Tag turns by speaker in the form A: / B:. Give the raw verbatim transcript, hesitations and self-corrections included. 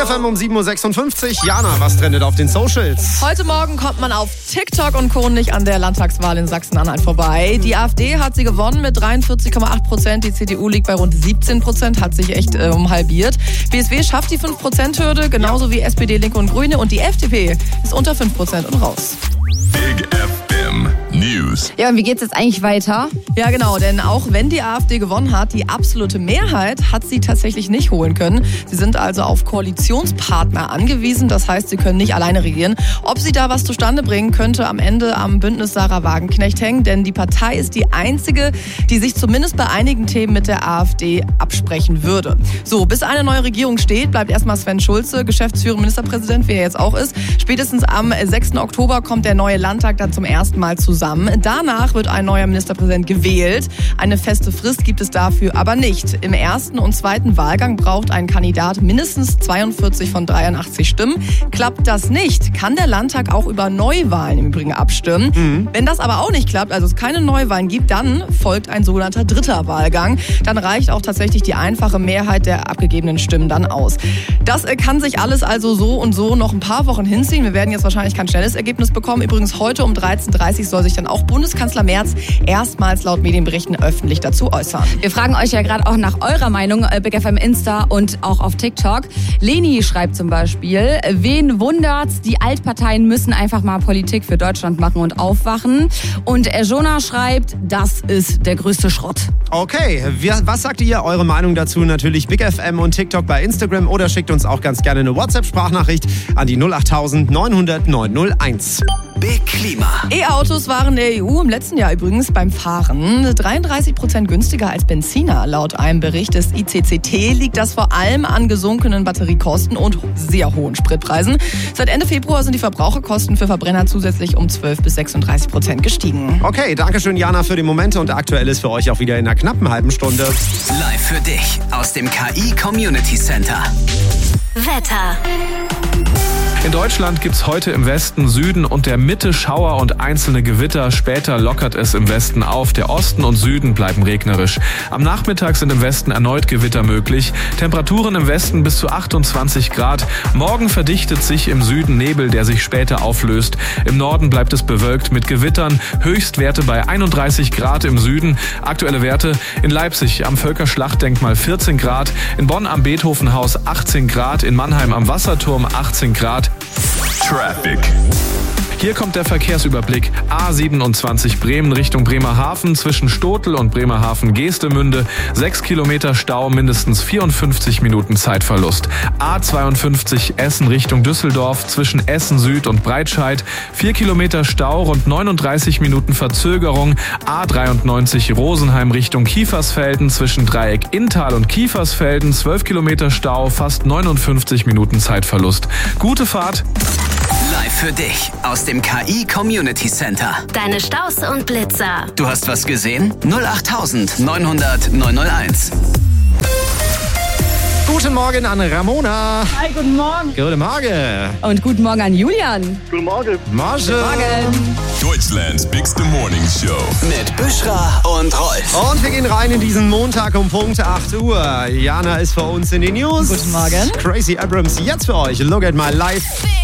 A: F M um sieben Uhr sechsundfünfzig. Jana, was trendet auf den Socials?
B: Heute Morgen kommt man auf TikTok und Co. nicht an der Landtagswahl in Sachsen-Anhalt vorbei. Die AfD hat sie gewonnen mit dreiundvierzig Komma acht Prozent. Die C D U liegt bei rund siebzehn Prozent, hat sich echt äh, um halbiert. B S W schafft die fünf Prozent Hürde, genauso ja. wie S P D, Linke und Grüne. Und die F D P ist unter fünf Prozent und raus.
C: Big F M News.
D: Ja, und wie geht's jetzt eigentlich weiter?
B: Ja, genau, denn auch wenn die AfD gewonnen hat, die absolute Mehrheit hat sie tatsächlich nicht holen können. Sie sind also auf Koalitionspartner angewiesen, das heißt, sie können nicht alleine regieren. Ob sie da was zustande bringen, könnte am Ende am Bündnis Sarah Wagenknecht hängen, denn die Partei ist die einzige, die sich zumindest bei einigen Themen mit der AfD absprechen würde. So, bis eine neue Regierung steht, bleibt erstmal Sven Schulze, geschäftsführender Ministerpräsident, wie er jetzt auch ist. Spätestens am sechsten Oktober kommt der neue Landtag dann zum ersten Mal zusammen. Danach wird ein neuer Ministerpräsident gewählt. Eine feste Frist gibt es dafür aber nicht. Im ersten und zweiten Wahlgang braucht ein Kandidat mindestens zweiundvierzig von dreiundachtzig Stimmen. Klappt das nicht, kann der Landtag auch über Neuwahlen im Übrigen abstimmen. Mhm. Wenn das aber auch nicht klappt, also es keine Neuwahlen gibt, dann folgt ein sogenannter dritter Wahlgang. Dann reicht auch tatsächlich die einfache Mehrheit der abgegebenen Stimmen dann aus. Das kann sich alles also so und so noch ein paar Wochen hinziehen. Wir werden jetzt wahrscheinlich kein schnelles Ergebnis bekommen. Übrigens heute um dreizehn Uhr dreißig soll sich dann auch Bundeskanzler Merz erstmals laut Medienberichten öffentlich dazu äußern.
D: Wir fragen euch ja gerade auch nach eurer Meinung, Big F M Insta und auch auf TikTok. Leni schreibt zum Beispiel, wen wundert's, die Altparteien müssen einfach mal Politik für Deutschland machen und aufwachen. Und Jonah schreibt, das ist der größte Schrott.
A: Okay, wir, was sagt ihr? Eure Meinung dazu natürlich Big F M und TikTok bei Instagram oder schickt uns auch ganz gerne eine WhatsApp-Sprachnachricht an die null acht neun null null neun null eins.
C: Big Klima.
B: E-Autos waren der E U im letzten Jahr übrigens beim Fahren dreiunddreißig Prozent günstiger als Benziner. Laut einem Bericht des I C C T liegt das vor allem an gesunkenen Batteriekosten und sehr hohen Spritpreisen. Seit Ende Februar sind die Verbraucherkosten für Verbrenner zusätzlich um zwölf bis sechsunddreißig Prozent gestiegen.
A: Okay, danke schön Jana für die Momente und aktuell ist für euch auch wieder in einer knappen halben Stunde.
C: Live für dich aus dem K I Community Center.
E: Wetter.
F: In Deutschland gibt's heute im Westen, Süden und der Mitte Schauer und einzelne Gewitter. Später lockert es im Westen auf. Der Osten und Süden bleiben regnerisch. Am Nachmittag sind im Westen erneut Gewitter möglich. Temperaturen im Westen bis zu achtundzwanzig Grad. Morgen verdichtet sich im Süden Nebel, der sich später auflöst. Im Norden bleibt es bewölkt mit Gewittern. Höchstwerte bei einunddreißig Grad im Süden. Aktuelle Werte in Leipzig am Völkerschlachtdenkmal vierzehn Grad. In Bonn am Beethovenhaus achtzehn Grad. In Mannheim am Wasserturm achtzehn Grad.
C: Traffic.
F: Hier kommt der Verkehrsüberblick. A siebenundzwanzig Bremen Richtung Bremerhaven zwischen Stotel und Bremerhaven-Geestemünde. Sechs Kilometer Stau, mindestens vierundfünfzig Minuten Zeitverlust. A zweiundfünfzig Essen Richtung Düsseldorf zwischen Essen Süd und Breitscheid. Vier Kilometer Stau, rund neununddreißig Minuten Verzögerung. A dreiundneunzig Rosenheim Richtung Kiefersfelden zwischen Dreieck Inntal und Kiefersfelden. Zwölf Kilometer Stau, fast neunundfünfzig Minuten Zeitverlust. Gute Fahrt.
C: Live für dich aus dem K I Community Center.
E: Deine Staus und Blitzer.
C: Du hast was gesehen? null acht neun null null neun null eins.
A: Guten Morgen an Ramona.
D: Hi, guten Morgen.
A: Guten Morgen.
D: Und guten Morgen an Julian.
G: Guten Morgen.
A: Morgen.
D: Morgen.
H: Deutschlands biggeste Morning Show.
C: Mit Büschra und Rolf.
A: Und wir gehen rein in diesen Montag um Punkt acht Uhr. Jana ist für uns in den News.
B: Guten Morgen.
A: Crazy Abrams jetzt für euch. Look at my life.